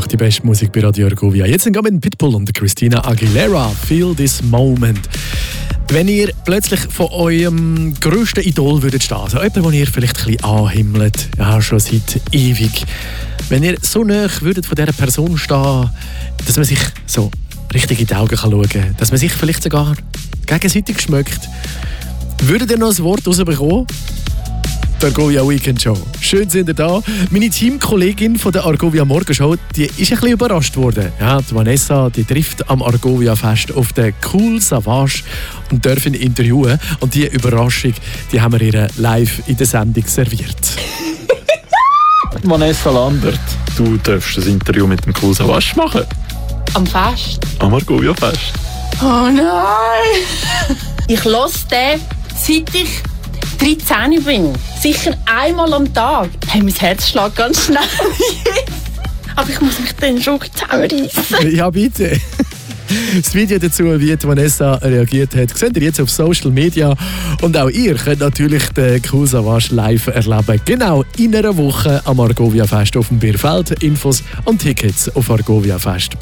Nacht, die beste Musik bei Radio Argovia. Jetzt sind wir mit Pitbull und Christina Aguilera. Feel this moment. Wenn ihr plötzlich von eurem grössten Idol würdet stehen, also jemand, den ihr vielleicht ein bisschen anhimmelt, ja, schon seit ewig. Wenn ihr so nah würdet von dieser Person stehen, dass man sich so richtig in die Augen schauen kann, dass man sich vielleicht sogar gegenseitig schmeckt, würdet ihr noch ein Wort rausbekommen? Die Argovia Weekend Show. Schön sind ihr da. Meine Teamkollegin von der Argovia Morgenshow, die ist ein bisschen überrascht worden. Ja, die Vanessa, die trifft am Argovia Fest auf den Cool Savage und dürfen ihn interviewen. Und diese Überraschung, die haben wir ihr live in der Sendung serviert. Vanessa Lambert, du darfst ein Interview mit dem Cool Savage machen. Am Fest? Am Argovia Fest. Oh nein! Ich höre den, seit ich 13 bin. Sicher einmal am Tag. Hey, mein Herz schlägt ganz schnell. Aber ich muss mich dann schon zusammenreißen. Ja, bitte. Das Video dazu, wie Vanessa reagiert hat, seht ihr jetzt auf Social Media. Und auch ihr könnt natürlich den Cool Savage live erleben. Genau in einer Woche am Argovia Fest auf dem Bierfeld. Infos und Tickets auf argoviafest.ch.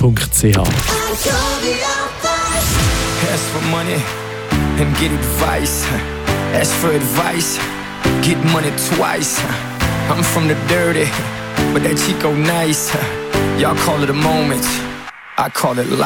Ask for money and get advice. Ask for advice, get money twice. I'm from the dirty, but that Chico nice. Y'all call it a moment, I call it life.